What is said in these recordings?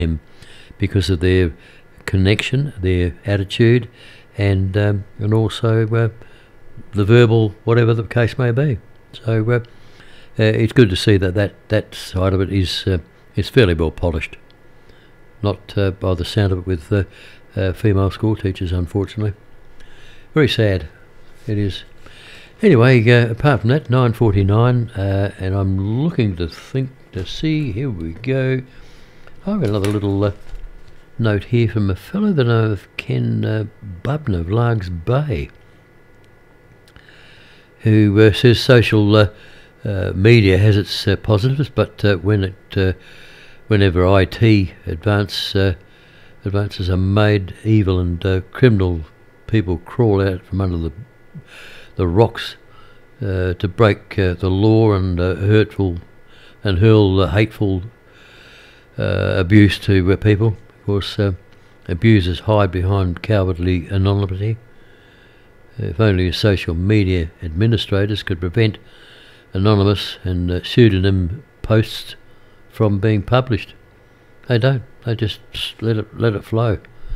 them because of their connection, their attitude, and also the verbal, whatever the case may be. So it's good to see that side of it is fairly well polished. Not by the sound of it with female school teachers, unfortunately. Very sad, it is. Anyway, apart from that, 9:49, and I'm looking to see. Here we go. I've got another little note here from a fellow that I know of, Ken Bubner of Largs Bay, who says social media has its positives, but whenever IT advances are made, evil and criminal people crawl out from under the rocks to break the law and hurl hateful abuse to people. Of course, abusers hide behind cowardly anonymity. If only social media administrators could prevent anonymous and pseudonym posts from being published. They don't. They just let it flow.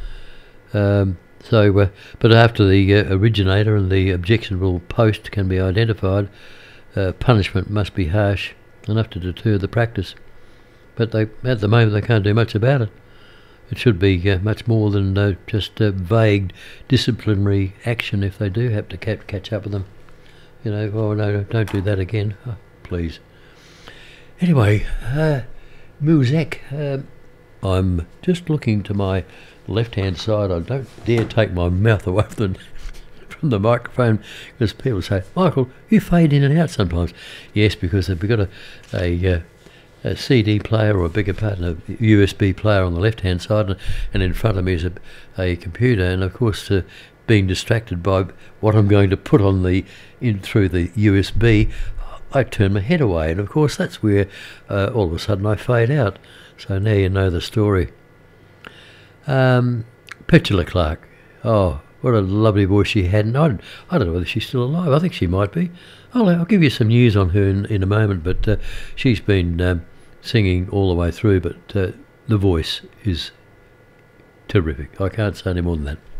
But after the originator and the objectionable post can be identified, punishment must be harsh enough to deter the practice. But at the moment they can't do much about it. It should be much more than just vague disciplinary action if they do have to catch up with them. You know, oh no, don't do that again. Oh, please. Anyway, Muzak, I'm just looking to my left-hand side. I don't dare take my mouth away from the microphone because people say, Michael, you fade in and out sometimes. Yes, because we've got a CD player, or a bigger part, a USB player on the left-hand side, and in front of me is a computer, and of course being distracted by what I'm going to put on through the USB, I turn my head away, and of course that's where all of a sudden I fade out. So now you know the story. Petula Clark, oh, what a lovely voice she had, and I don't know whether she's still alive. I think she might be. I'll give you some news on her in a moment, but she's been singing all the way through, but the voice is terrific. I can't say any more than that.